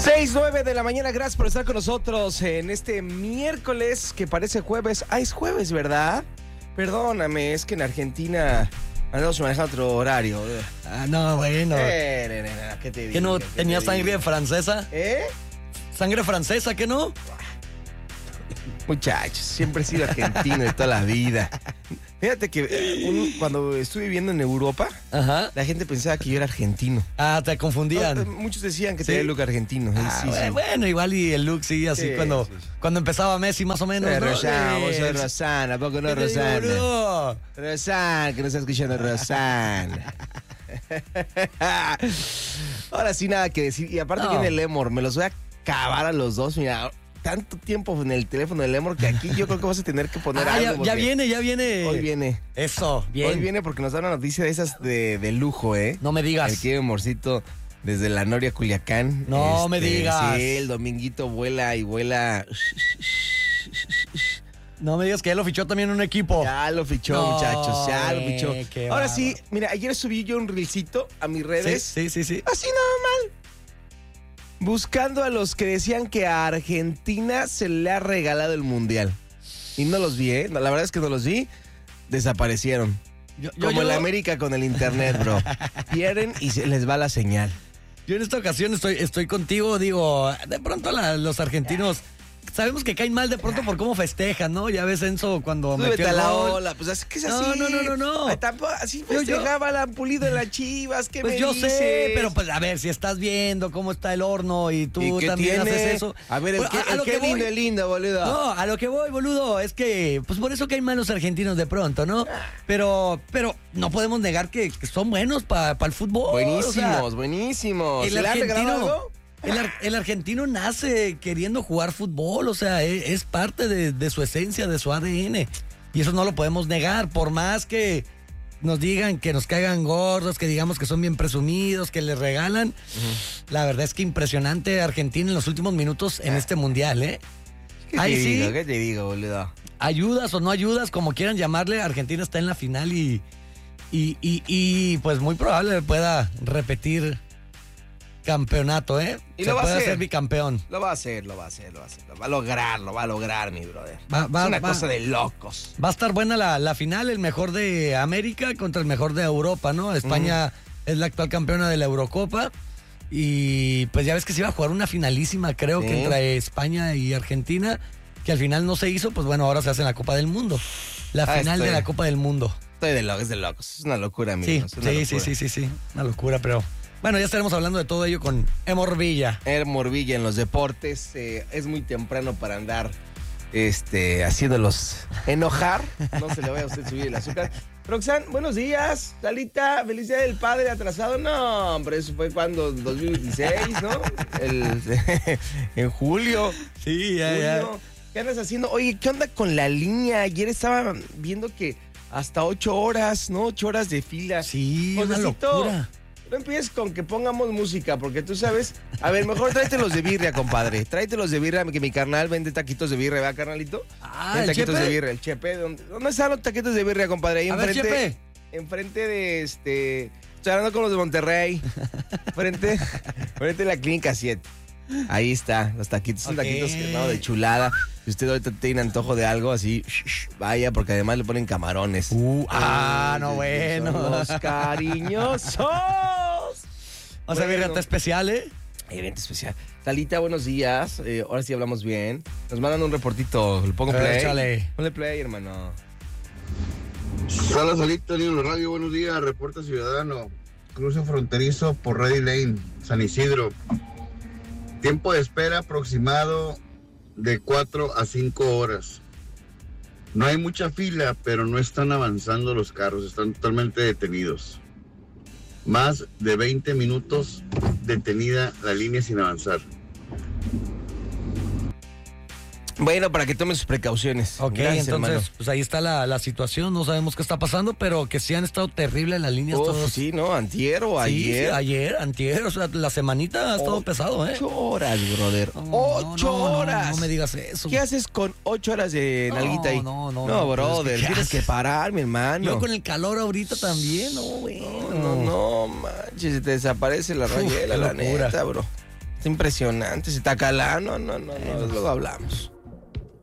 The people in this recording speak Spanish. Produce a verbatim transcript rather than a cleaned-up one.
seis nueve de la mañana, gracias por estar con nosotros en este miércoles que parece jueves. Ah, es jueves, ¿verdad? Perdóname, es que en Argentina andamos manejando otro horario. Ah, no, bueno. Eh, nena, nena, ¿qué te digo? ¿Que no ¿Qué tenía te sangre digo? francesa? ¿Eh? ¿Sangre francesa, que no? Muchachos, siempre he sido argentino de toda la vida. Fíjate que eh, un- cuando estuve viviendo en Europa, Ajá. la gente pensaba que yo era argentino. Ah, te No, eh, confundían. muchos decían que ¿Sí? tenía el look argentino. Eh, Ah, sí, bueno, sí. bueno, igual y el look sí, así Sí, cuando, sí, sí. cuando empezaba Messi más o menos, Eh, ¿no? Rosana, vos sos Eh, Rosana, ¿a poco no ¿qué te digo, Rosana? boludo? Rosana, que no está escuchando Rosana. Ahora sí, nada que decir. Y aparte No. viene el Lemor, me los voy a acabar a los dos. Mira, tanto tiempo en el teléfono del Lemor que aquí yo creo que vas a tener que poner Ah, algo. ya, ya porque viene, ya viene. Hoy viene. Eso, bien. Hoy viene porque nos da una noticia de esas de, de lujo, ¿eh? No me digas. El querido Morcito desde la Noria, Culiacán. No me digas. Sí, el dominguito vuela y vuela. No me digas que ya lo fichó también un equipo. Ya lo fichó, No, muchachos, ya lo fichó. eh, qué Ahora bárbaro. sí, mira, ayer subí yo un reelcito a mis Sí, redes. sí, sí, sí. Así normal. Buscando a los que decían que a Argentina se le ha regalado el mundial. Y no los vi, ¿eh? La verdad es que no los vi. Desaparecieron. Yo, yo- Como yo- el América con el internet, bro. Pierden y se les va la señal. Yo en esta ocasión estoy, estoy contigo, digo, de pronto la- los argentinos sabemos que caen mal de pronto por cómo festejan, ¿no? Ya ves Enzo cuando Súbete metió a el la gol. ola, pues es que es No, así. no, no, no, no. Ay, tampoco- así Yo- yo- festejaba la Pulido en las Chivas, ¿qué Pues me yo dices? sé, pero pues a ver, si estás viendo cómo está el horno y tú ¿Y qué también tiene? haces eso. A ver, el, Pues, que, a el lo qué que voy- lindo, lindo, boludo. No, a lo que voy, boludo, es que, pues por eso caen mal los argentinos de pronto, ¿no? Pero, pero no podemos negar que, que son buenos para el fútbol. Buenísimos, o sea, buenísimos. el ¿Se le han regalado argentino, algo? el, ar- el argentino nace queriendo jugar fútbol, o sea, es, es parte de, de su esencia, de su A D N. Y eso no lo podemos negar, por más que nos digan que nos caigan gordos, que digamos que son bien presumidos, que les regalan. La verdad es que impresionante Argentina en los últimos minutos en este mundial, ¿eh? ¿Qué Ahí te sí, digo? ¿Qué te digo, boludo? ayudas o no ayudas, como quieran llamarle, Argentina está en la final y, y, y, y, pues muy probable pueda repetir campeonato, ¿eh? Y Se lo va a puede hacer. hacer bicampeón. Lo va a hacer, lo va a hacer, lo va a hacer. Lo va a lograr, lo va a lograr, mi brother. Va- va- es una va. cosa de locos. Va a estar buena la, la final, el mejor de América contra el mejor de Europa, ¿no? España es la actual campeona de la Eurocopa y pues ya ves que se iba a jugar una finalísima, creo Sí. que entre España y Argentina, que al final no se hizo, pues bueno, ahora se hace en la Copa del Mundo. La Ah, final de estoy- la Copa del Mundo. Estoy de locos, es de locos. Es una locura, Sí, amigos. es una sí, sí, locura. sí, sí, sí, una locura, pero bueno, ya estaremos hablando de todo ello con Emor Villa. El Morvilla en los deportes. eh, es muy temprano para andar este, haciéndolos enojar. No se le vaya a usted subir el azúcar. Roxanne, buenos días. Salita, feliz día del padre atrasado. No, hombre, eso fue cuando, dos mil veintiséis, ¿no? El, en julio. Sí, Julio. ¿Qué andas haciendo? Oye, ¿qué onda con la línea? Ayer estaba viendo que hasta ocho horas, ¿no? Ocho horas de fila. Sí, una Josecito, locura. no empieces con que pongamos música, porque tú sabes. A ver, mejor tráete los de birria, compadre. Tráete los de birria, que mi carnal vende taquitos de birria, ¿verdad, carnalito? Ah, Vende ¿el taquitos Chepe? de birria, el Chepe. ¿Dónde, dónde están los taquitos de birria, compadre? Ahí A ver, enfrente. Chepe. Enfrente de este. Estoy hablando con los de Monterrey. Frente, frente de la Clínica siete. Ahí está, los taquitos, son Ok. taquitos no, de chulada. Si usted ahorita tiene antojo de algo así, shh, shh, vaya, porque además le ponen camarones. Uh, ah, no, Son bueno. Los cariñosos. O sea, Bueno. virrata especial, ¿eh? Evento especial. Talita, buenos días. Eh, ahora sí hablamos bien. Nos mandan un reportito. ¿Le pongo play? Échale. Ponle play, hermano. Sala Salita, Niño Radio, buenos días, reporta ciudadano. Cruce fronterizo por Ready Lane, San Isidro. Tiempo de espera aproximado de cuatro a cinco horas. No hay mucha fila, pero no están avanzando los carros, están totalmente detenidos. Más de veinte minutos detenida la línea sin avanzar. Bueno, para que tome sus precauciones. Ok, Gracias, entonces, hermano. pues ahí está la, la situación, no sabemos qué está pasando, pero que sí han estado terribles las líneas Uf, todos. sí, ¿no? Antier o Sí, sí, ayer. ayer, antier, o sea, la semanita ha estado pesado, ¿eh? Ocho horas, brother. No, Ocho no, no, no, horas. No, me digas eso. ¿Qué haces con ocho horas de No, nalguita ahí? no, no, No, no, brother, pues es que, ¿qué tienes que haces? parar, mi hermano. Yo con el calor ahorita también, no, bueno. No, no, no, manches, se te desaparece la Uf, rayuela, qué la locura. neta, bro. Está impresionante. Si está calado, no, no, no, no, luego hablamos.